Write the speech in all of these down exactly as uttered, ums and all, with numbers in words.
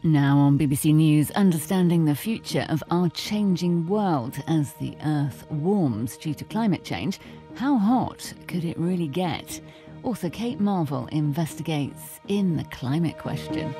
Now on B B C News, understanding the future of our changing world as the Earth warms due to climate change. How hot could it really get? Author Kate Marvel investigates in The Climate Question.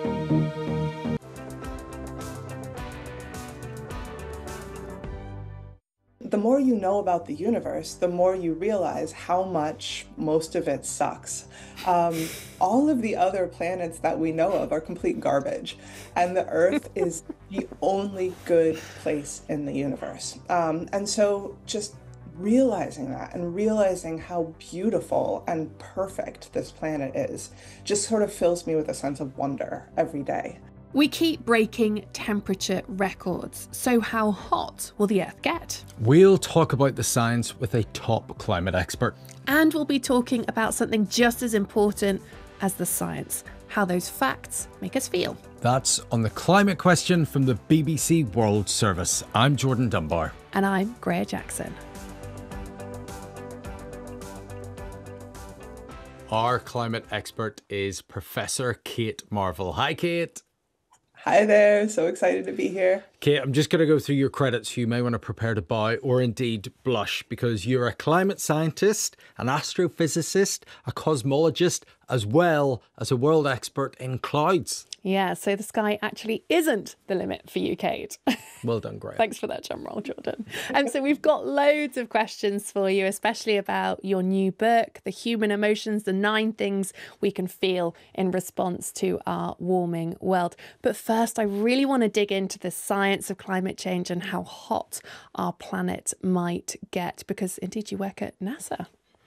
The more you know about the universe, the more you realize how much most of it sucks. Um, all of the other planets that we know of are complete garbage, and the Earth is the only good place in the universe. Um, and so just realizing that and realizing how beautiful and perfect this planet is just sort of fills me with a sense of wonder every day. We keep breaking temperature records, so how hot will the Earth get? We'll talk about the science with a top climate expert. And we'll be talking about something just as important as the science, how those facts make us feel. That's on The Climate Question from the B B C World Service. I'm Jordan Dunbar. And I'm Greer Jackson. Our climate expert is Professor Kate Marvel. Hi, Kate. Hi there, so excited to be here. Kate, I'm just going to go through your credits. You may want to prepare to bow or indeed blush because you're a climate scientist, an astrophysicist, a cosmologist, as well as a world expert in clouds. Yeah, so the sky actually isn't the limit for you, Kate. Well done, Greg. Thanks for that drum roll, Jordan. Um, so we've got loads of questions for you, especially about your new book, The Human Emotions, the nine things we can feel in response to our warming world. But first, I really want to dig into the science of climate change and how hot our planet might get, because indeed you work at NASA.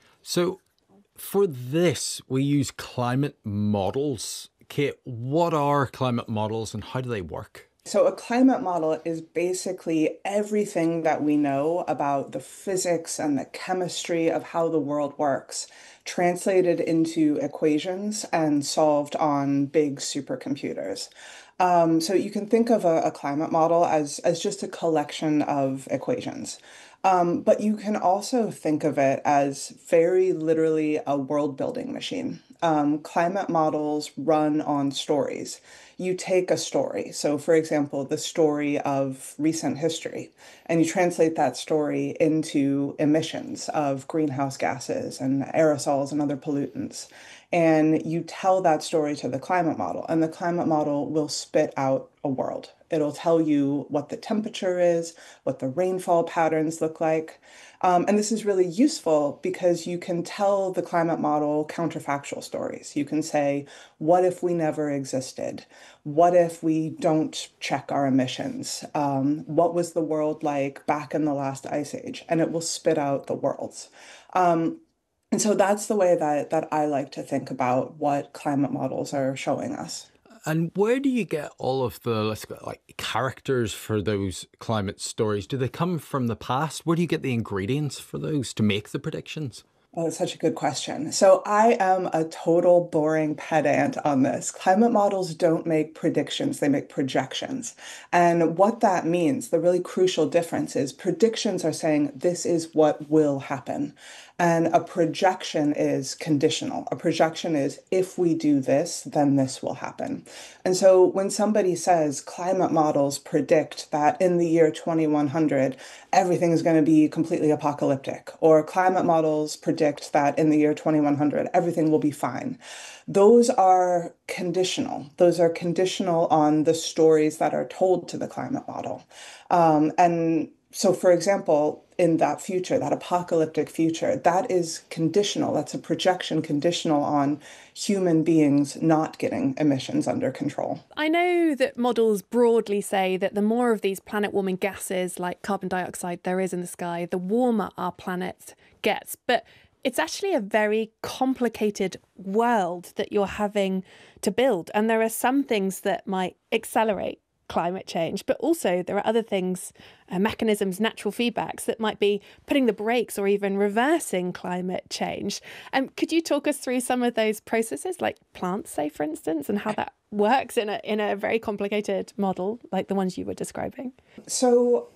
So for this, we use climate models. Kate, what are climate models and how do they work? So a climate model is basically everything that we know about the physics and the chemistry of how the world works, translated into equations and solved on big supercomputers. Um, so you can think of a, a climate model as, as just a collection of equations. Um, but you can also think of it as very literally a world building machine. Um, climate models run on stories. You take a story, so for example, the story of recent history, and you translate that story into emissions of greenhouse gases and aerosols and other pollutants. And you tell that story to the climate model, and the climate model will spit out a world. It'll tell you what the temperature is, what the rainfall patterns look like. Um, and this is really useful because you can tell the climate model counterfactual stories. You can say, what if we never existed? What if we don't check our emissions? Um, what was the world like back in the last ice age? And it will spit out the worlds. Um, and so that's the way that, that I like to think about what climate models are showing us. And where do you get all of the, let's go, like characters for those climate stories? Do they come from the past? Where do you get the ingredients for those to make the predictions? Oh, that's such a good question. So I am a total boring pedant on this. Climate models don't make predictions, they make projections. And what that means, the really crucial difference is predictions are saying this is what will happen. And a projection is conditional. A projection is if we do this, then this will happen. And so when somebody says climate models predict that in the year twenty-one hundred, everything is going to be completely apocalyptic, or climate models predict that in the year twenty-one hundred, everything will be fine. Those are conditional. Those are conditional on the stories that are told to the climate model. Um, and so, for example, in that future, that apocalyptic future, that is conditional. That's a projection conditional on human beings not getting emissions under control. I know that models broadly say that the more of these planet-warming gases like carbon dioxide there is in the sky, the warmer our planet gets. But it's actually a very complicated world that you're having to build. And there are some things that might accelerate climate change, but also there are other things, uh, mechanisms, natural feedbacks that might be putting the brakes or even reversing climate change. Um, could you talk us through some of those processes, like plants, say, for instance, and how that works in a in a very complicated model like the ones you were describing? So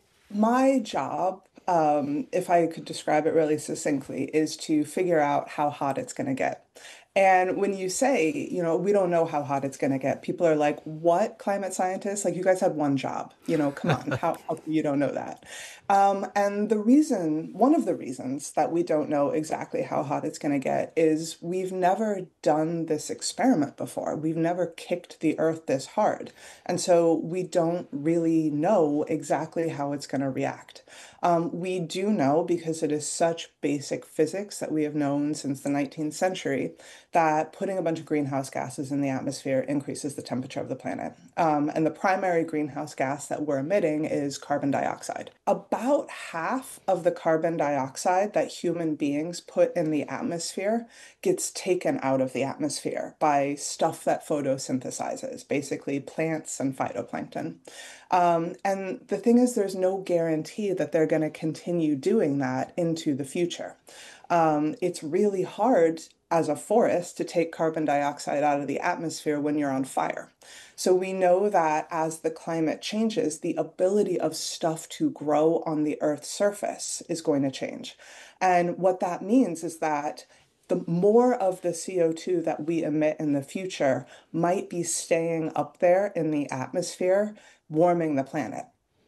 my job, um, if I could describe it really succinctly, is to figure out how hot it's going to get. And when you say, you know, we don't know how hot it's going to get, people are like, what, climate scientists? Like, you guys have one job, you know, come on, how, how come you don't know that? Um, and the reason, one of the reasons that we don't know exactly how hot it's going to get is we've never done this experiment before. We've never kicked the Earth this hard. And so we don't really know exactly how it's going to react. Um, we do know, because it is such basic physics that we have known since the nineteenth century, that putting a bunch of greenhouse gases in the atmosphere increases the temperature of the planet. Um, and the primary greenhouse gas that we're emitting is carbon dioxide. About half of the carbon dioxide that human beings put in the atmosphere gets taken out of the atmosphere by stuff that photosynthesizes, basically plants and phytoplankton. Um, and the thing is, there's no guarantee that they're going to continue doing that into the future. Um, it's really hard as a forest to take carbon dioxide out of the atmosphere when you're on fire. So we know that as the climate changes, the ability of stuff to grow on the Earth's surface is going to change. And what that means is that the more of the C O two that we emit in the future might be staying up there in the atmosphere, warming the planet.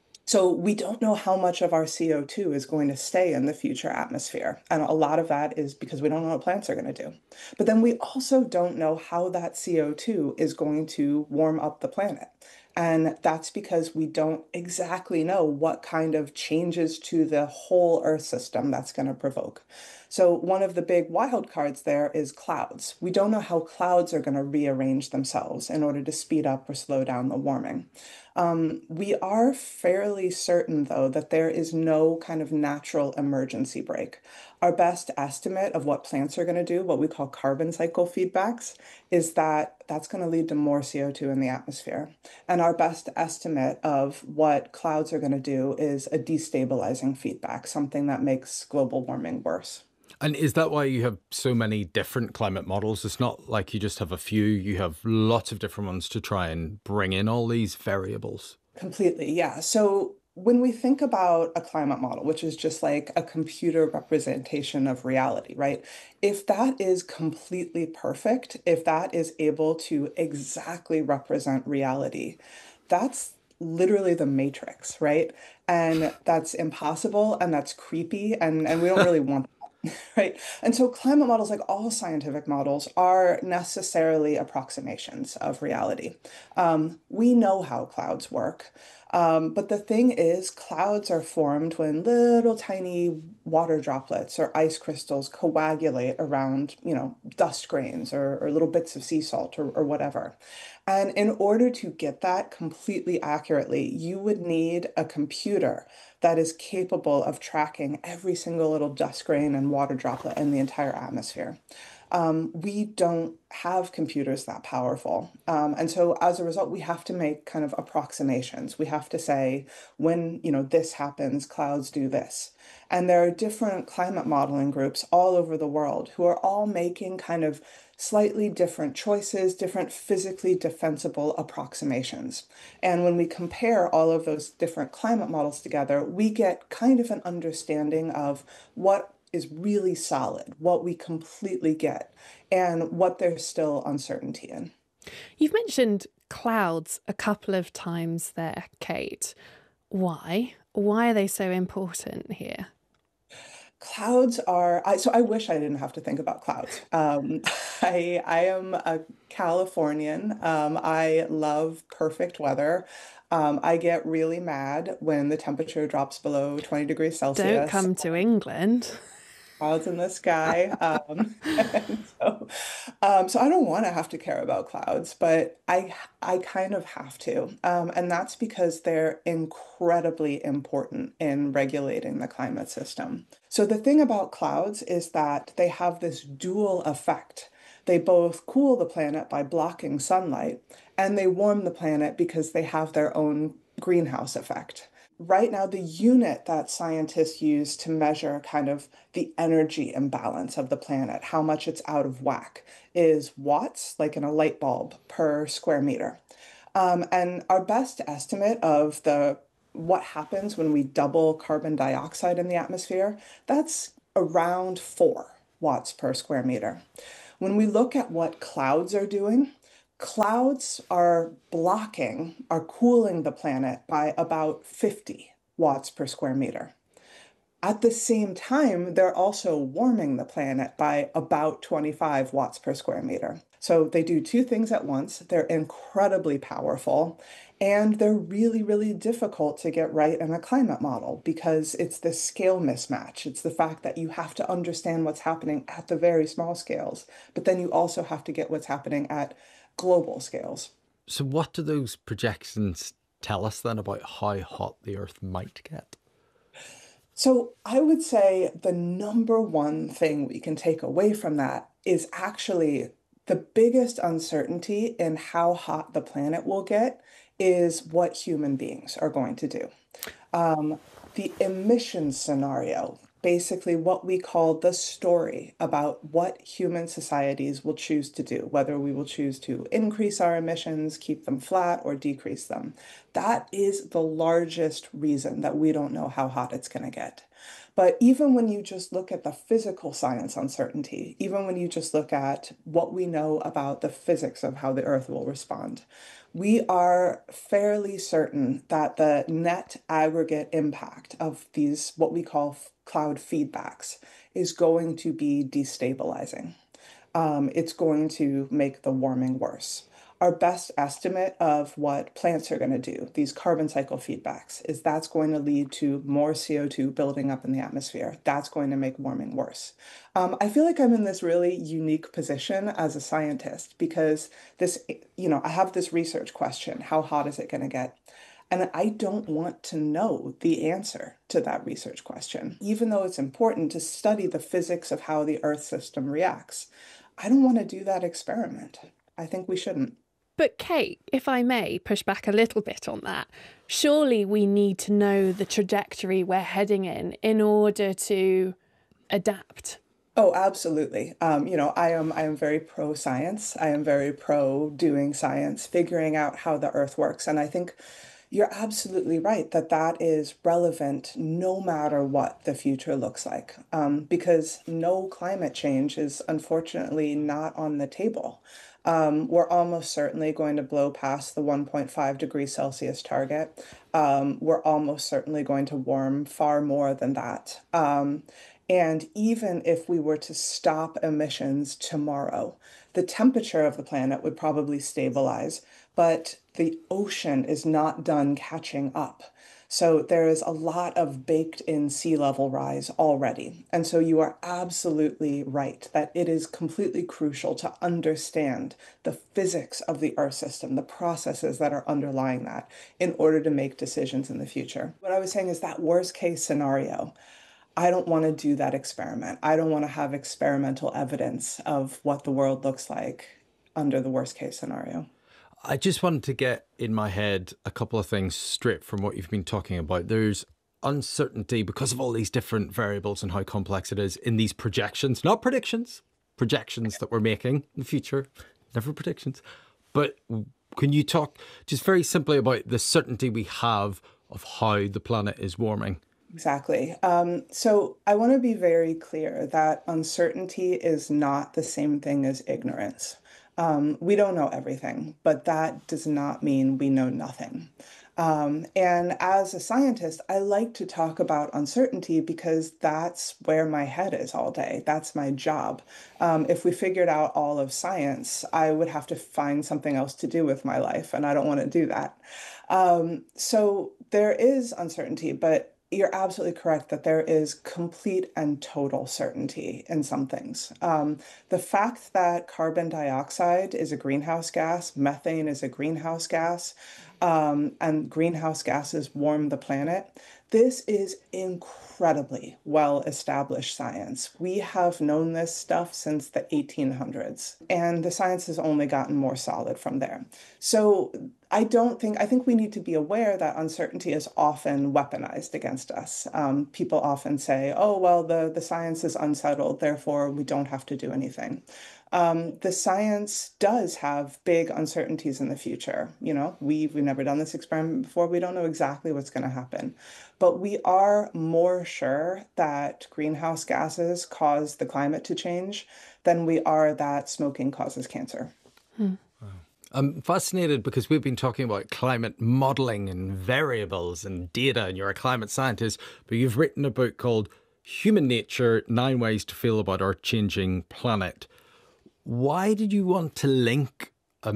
So we don't know how much of our C O two is going to stay in the future atmosphere. And a lot of that is because we don't know what plants are going to do. But then we also don't know how that C O two is going to warm up the planet. And that's because we don't exactly know what kind of changes to the whole Earth system that's going to provoke. So one of the big wild cards there is clouds. We don't know how clouds are going to rearrange themselves in order to speed up or slow down the warming. Um, we are fairly certain, though, that there is no kind of natural emergency brake. Our best estimate of what plants are going to do, what we call carbon cycle feedbacks, is that that's going to lead to more C O two in the atmosphere. And our best estimate of what clouds are going to do is a destabilizing feedback, something that makes global warming worse. And is that why you have so many different climate models? It's not like you just have a few, you have lots of different ones to try and bring in all these variables. Completely, yeah. So when we think about a climate model, which is just like a computer representation of reality, right? If that is completely perfect, if that is able to exactly represent reality, that's literally the Matrix, right? And that's impossible and that's creepy and, and we don't really want that. Right. And so climate models, like all scientific models, are necessarily approximations of reality. Um, we know how clouds work. Um, but the thing is, clouds are formed when little tiny water droplets or ice crystals coagulate around, you know, dust grains or, or little bits of sea salt or, or whatever. And in order to get that completely accurately, you would need a computer that is capable of tracking every single little dust grain and water droplet in the entire atmosphere. Um, we don't have computers that powerful. Um, and so as a result, we have to make kind of approximations. We have to say, when, you know, this happens, clouds do this. And there are different climate modeling groups all over the world who are all making kind of slightly different choices, different physically defensible approximations. And when we compare all of those different climate models together, we get kind of an understanding of what is really solid, what we completely get, and what there's still uncertainty in. You've mentioned clouds a couple of times there, Kate. Why? Why are they so important here? Clouds are, I, so I wish I didn't have to think about clouds. Um, I, I am a Californian. Um, I love perfect weather. Um, I get really mad when the temperature drops below twenty degrees Celsius. Don't come to England. Clouds in the sky. Um, and so, um, so I don't want to have to care about clouds, but I I kind of have to. Um, and that's because they're incredibly important in regulating the climate system. So the thing about clouds is that they have this dual effect. They both cool the planet by blocking sunlight, and they warm the planet because they have their own greenhouse effect. Right now, the unit that scientists use to measure kind of the energy imbalance of the planet, how much it's out of whack, is watts, like in a light bulb, per square meter. Um, and our best estimate of the what happens when we double carbon dioxide in the atmosphere, that's around four watts per square meter. When we look at what clouds are doing, clouds are blocking, are cooling the planet by about fifty watts per square meter. At the same time, they're also warming the planet by about twenty-five watts per square meter. So they do two things at once. They're incredibly powerful, and they're really, really difficult to get right in a climate model because it's this scale mismatch. It's the fact that you have to understand what's happening at the very small scales, but then you also have to get what's happening at global scales. So what do those projections tell us then about how hot the Earth might get? So I would say the number one thing we can take away from that is actually the biggest uncertainty in how hot the planet will get is what human beings are going to do. Um, the emissions scenario, basically what we call the story about what human societies will choose to do, whether we will choose to increase our emissions, keep them flat, or decrease them. That is the largest reason that we don't know how hot it's going to get. But even when you just look at the physical science uncertainty, even when you just look at what we know about the physics of how the Earth will respond, we are fairly certain that the net aggregate impact of these, what we call cloud feedbacks, is going to be destabilizing. Um, it's going to make the warming worse. Our best estimate of what plants are going to do, these carbon cycle feedbacks, is that's going to lead to more C O two building up in the atmosphere. That's going to make warming worse. Um, I feel like I'm in this really unique position as a scientist because this, you know, I have this research question, how hot is it going to get? And I don't want to know the answer to that research question, even though it's important to study the physics of how the Earth system reacts. I don't want to do that experiment. I think we shouldn't. But Kate, if I may push back a little bit on that, surely we need to know the trajectory we're heading in in order to adapt. Oh, absolutely. Um, you know, I am I am very pro science. I am very pro doing science, figuring out how the Earth works. And I think you're absolutely right that that is relevant no matter what the future looks like, um, because no climate change is unfortunately not on the table. Um, we're almost certainly going to blow past the one point five degrees Celsius target. Um, we're almost certainly going to warm far more than that. Um, and even if we were to stop emissions tomorrow, the temperature of the planet would probably stabilize, but the ocean is not done catching up. So there is a lot of baked in sea level rise already. And so you are absolutely right that it is completely crucial to understand the physics of the Earth system, the processes that are underlying that in order to make decisions in the future. What I was saying is that worst case scenario, I don't want to do that experiment. I don't want to have experimental evidence of what the world looks like under the worst case scenario. I just wanted to get in my head a couple of things straight from what you've been talking about. There's uncertainty because of all these different variables and how complex it is in these projections, not predictions, projections that we're making in the future, never predictions. But can you talk just very simply about the certainty we have of how the planet is warming? Exactly. Um, so I want to be very clear that uncertainty is not the same thing as ignorance. Um, we don't know everything, but that does not mean we know nothing. Um, and as a scientist, I like to talk about uncertainty because that's where my head is all day. That's my job. Um, if we figured out all of science, I would have to find something else to do with my life, and I don't want to do that. Um, so there is uncertainty, but you're absolutely correct that there is complete and total certainty in some things. Um, the fact that carbon dioxide is a greenhouse gas, methane is a greenhouse gas, um, and greenhouse gases warm the planet, this is incredibly well-established science. We have known this stuff since the eighteen hundreds, and the science has only gotten more solid from there. So I don't think, I think we need to be aware that uncertainty is often weaponized against us. Um, people often say, oh, well, the, the science is unsettled, therefore we don't have to do anything. Um, the science does have big uncertainties in the future. You know, we've, we've never done this experiment before. We don't know exactly what's going to happen. But we are more sure that greenhouse gases cause the climate to change than we are that smoking causes cancer. Hmm. I'm fascinated because we've been talking about climate modeling and variables and data, and you're a climate scientist, but you've written a book called Human Nature, Nine Ways to Feel About Our Changing Planet. Why did you want to link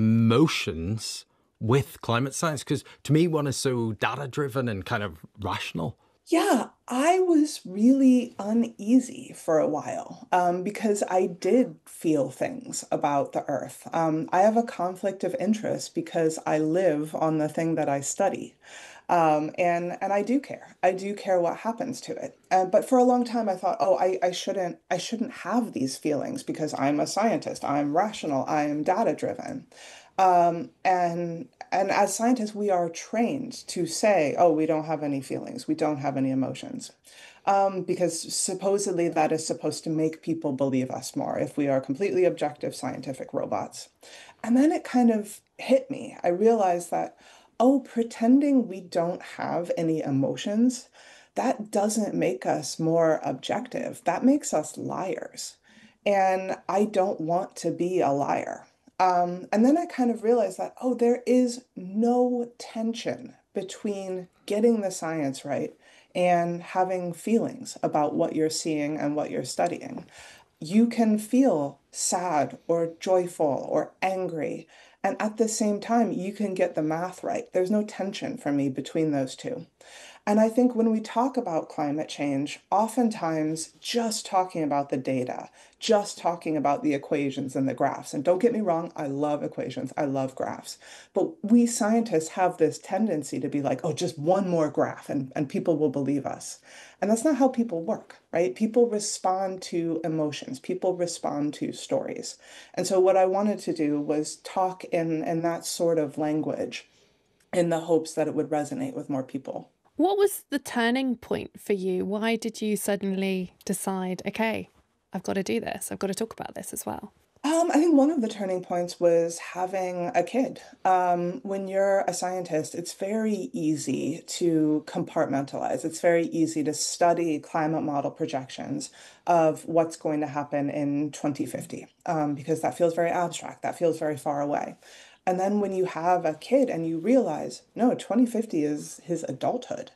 emotions with climate science? Because to me, one is so data driven and kind of rational. Yeah, I was really uneasy for a while um, because I did feel things about the Earth. Um, I have a conflict of interest because I live on the thing that I study. Um, and and I do care. I do care what happens to it. Uh, but for a long time, I thought, oh, I, I shouldn't I shouldn't have these feelings because I'm a scientist. I'm rational. I am data driven. Um, and and as scientists, we are trained to say, oh, we don't have any feelings. We don't have any emotions. Um, because supposedly that is supposed to make people believe us more if we are completely objective scientific robots. And then it kind of hit me. I realized that, oh, pretending we don't have any emotions, that doesn't make us more objective. That makes us liars. And I don't want to be a liar. Um, and then I kind of realized that, oh, there is no tension between getting the science right and having feelings about what you're seeing and what you're studying. You can feel sad or joyful or angry. And at the same time, you can get the math right. There's no tension for me between those two. And I think when we talk about climate change, oftentimes just talking about the data, just talking about the equations and the graphs, and don't get me wrong, I love equations, I love graphs, but we scientists have this tendency to be like, oh, just one more graph and, and people will believe us. And that's not how people work, right? People respond to emotions, people respond to stories. And so what I wanted to do was talk in, in that sort of language in the hopes that it would resonate with more people. What was the turning point for you? Why did you suddenly decide, okay, I've got to do this. I've got to talk about this as well? Um, I think one of the turning points was having a kid. Um, when you're a scientist, it's very easy to compartmentalize. It's very easy to study climate model projections of what's going to happen in twenty fifty, um, because that feels very abstract. That feels very far away. And then when you have a kid and you realize, no, twenty fifty is his adulthood,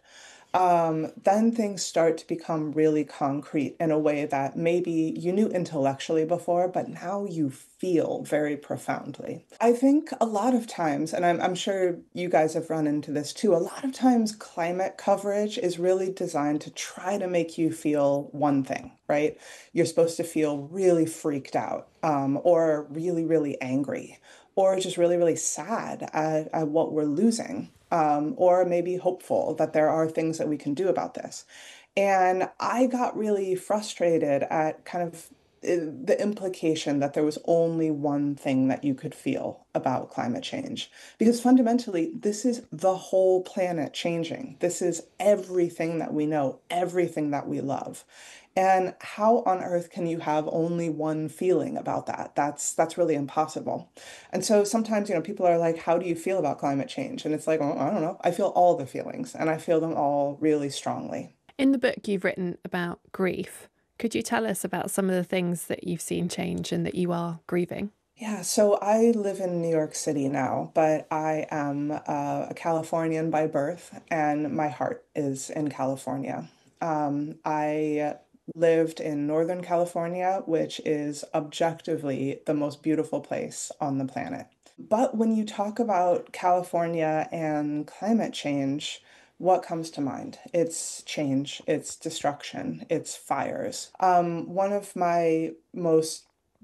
um, then things start to become really concrete in a way that maybe you knew intellectually before, but now you feel very profoundly. I think a lot of times, and I'm, I'm sure you guys have run into this too, a lot of times climate coverage is really designed to try to make you feel one thing, right? You're supposed to feel really freaked out, um, or really, really angry, or just really, really sad at, at what we're losing, um, or maybe hopeful that there are things that we can do about this. And I got really frustrated at kind of uh, the implication that there was only one thing that you could feel about climate change. Because fundamentally, this is the whole planet changing. This is everything that we know, everything that we love. And how on earth can you have only one feeling about that? That's that's really impossible. And so sometimes, you know, people are like, how do you feel about climate change? And it's like, oh, I don't know. I feel all the feelings and I feel them all really strongly. In the book you've written about grief, could you tell us about some of the things that you've seen change and that you are grieving? Yeah, so I live in New York City now, but I am uh, a Californian by birth, and my heart is in California. Um, I lived in Northern California, which is objectively the most beautiful place on the planet. But when you talk about California and climate change, what comes to mind? It's change, it's destruction, it's fires. Um, one of my most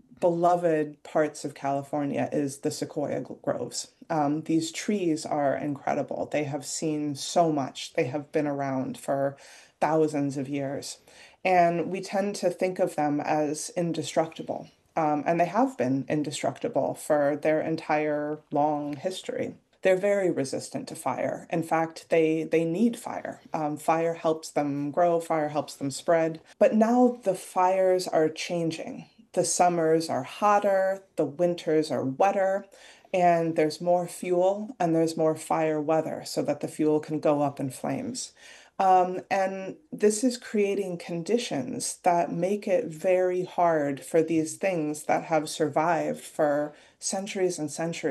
beloved parts of California is the sequoia groves. Um, these trees are incredible. They have seen so much. They have been around for thousands of years. And we tend to think of them as indestructible. Um, and they have been indestructible for their entire long history. They're very resistant to fire. In fact, they, they need fire. Um, fire helps them grow, fire helps them spread. But now the fires are changing. The summers are hotter, the winters are wetter, and there's more fuel and there's more fire weather so that the fuel can go up in flames. Um, and this is creating conditions that make it very hard for these things that have survived for centuries and centuries